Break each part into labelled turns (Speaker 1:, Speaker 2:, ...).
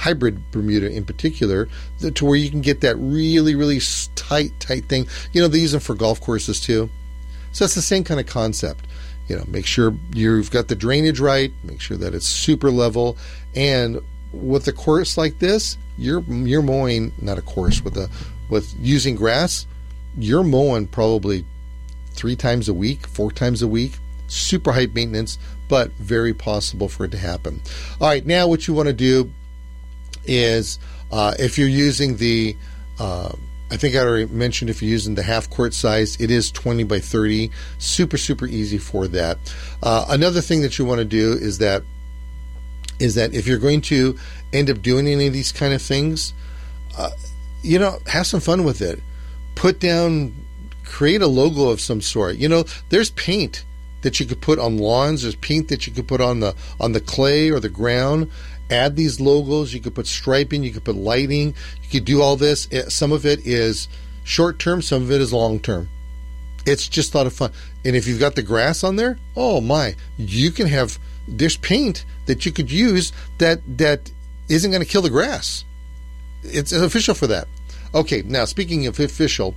Speaker 1: hybrid Bermuda in particular, to where you can get that really, really tight thing. They use them for golf courses too. So it's the same kind of concept. Make sure you've got the drainage right, make sure that it's super level, and with a course like this, you're mowing, not a course, with using grass, you're mowing probably 3 times a week, 4 times a week. Super high maintenance, but very possible for it to happen. All right, now what you want to do is, if you're using the, I think I already mentioned, if you're using the half court size, it is 20 by 30. Super, super easy for that. Another thing that you want to do is that if you're going to end up doing any of these kind of things, have some fun with it. Create a logo of some sort. There's paint that you could put on lawns. There's paint that you could put on the clay or the ground. Add these logos. You could put striping. You could put lighting. You could do all this. Some of it is short term. Some of it is long term. It's just a lot of fun. And if you've got the grass on there, oh my, you can have, there's paint that you could use that isn't going to kill the grass. It's official for that. Okay, now speaking of official,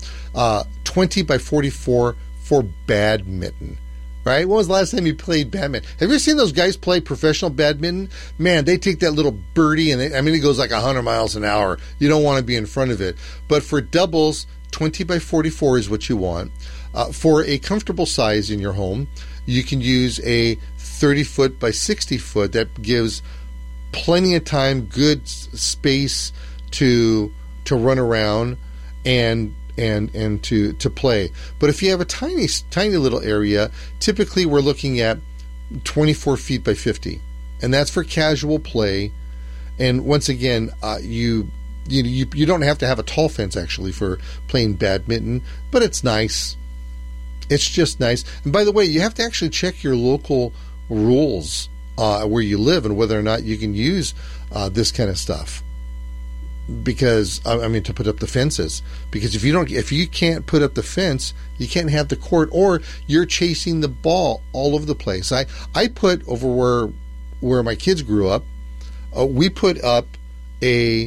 Speaker 1: 20 by 44 for badminton. Right? When was the last time you played badminton? Have you ever seen those guys play professional badminton? Man, they take that little birdie and it goes like 100 miles an hour. You don't want to be in front of it. But for doubles, 20 by 44 is what you want. For a comfortable size in your home, you can use a 30 foot by 60 foot. That gives plenty of time, good space to run around and to play. But if you have a tiny little area, typically we're looking at 24 feet by 50, and that's for casual play. And once again, you don't have to have a tall fence actually for playing badminton, but it's nice. It's just nice. And by the way, you have to actually check your local rules where you live and whether or not you can use this kind of stuff. Because to put up the fences, because if you can't put up the fence, you can't have the court, or you're chasing the ball all over the place. I put over where my kids grew up, we put up a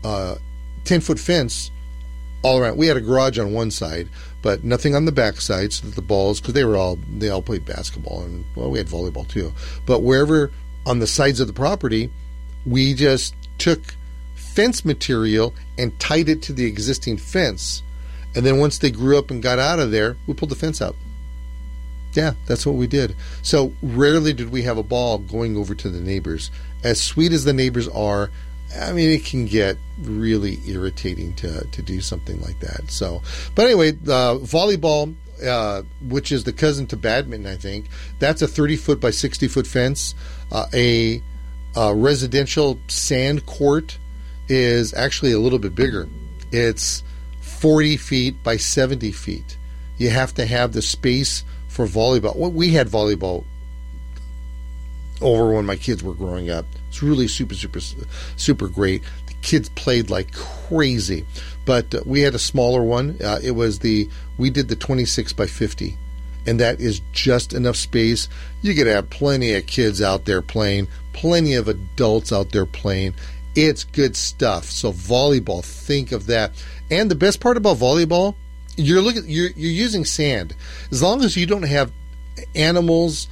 Speaker 1: 10-foot fence all around. We had a garage on one side, but nothing on the back side, so that the balls, because they all played basketball, and we had volleyball too. But wherever on the sides of the property, we just took fence material and tied it to the existing fence, and then once they grew up and got out of there, we pulled the fence out. Yeah, that's what we did. So rarely did we have a ball going over to the neighbors. As sweet as the neighbors are, it can get really irritating to do something like that. So, but anyway, volleyball, which is the cousin to badminton, I think, that's a 30 foot by 60 foot fence. A residential sand court is actually a little bit bigger. It's 40 feet by 70 feet. You have to have the space for volleyball. Well, we had volleyball over when my kids were growing up. It's really super, super, super great. The kids played like crazy. But we had a smaller one. We did the 26 by 50. And that is just enough space. You could have plenty of kids out there playing, plenty of adults out there playing. It's good stuff. So volleyball, think of that. And the best part about volleyball, you're using sand. As long as you don't have animals,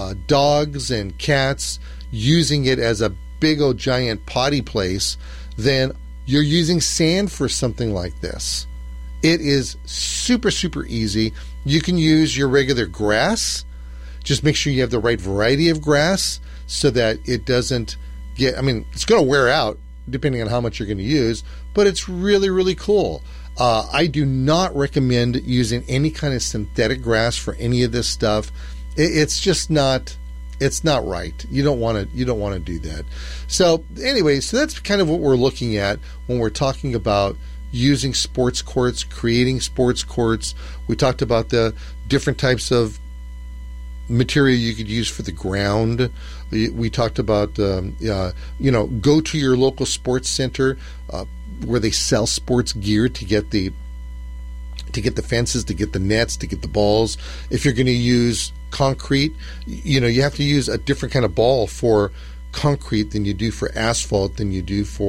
Speaker 1: dogs and cats using it as a big old giant potty place, then you're using sand for something like this. It is super, super easy. You can use your regular grass. Just make sure you have the right variety of grass so that it doesn't get, it's going to wear out depending on how much you're going to use, but it's really, really cool. I do not recommend using any kind of synthetic grass for any of this stuff. It's just not, it's not right. You don't want to do that. So anyway, so that's kind of what we're looking at when we're talking about using sports courts, creating sports courts. We talked about the different types of material you could use for the ground. We talked about, go to your local sports center where they sell sports gear to get the fences, to get the nets, to get the balls. If you're going to use concrete, you have to use a different kind of ball for concrete than you do for asphalt, than you do for